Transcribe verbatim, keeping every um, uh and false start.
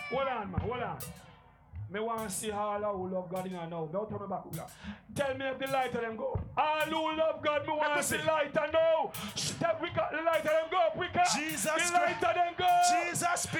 Hold on, man, hold on. Me want to see all who love God in here now. Don't tell me back. Tell me if the light of them go. All who love God, me want to see light and now. Step, we got the light of them go. We got Jesus the light of them go. Jesus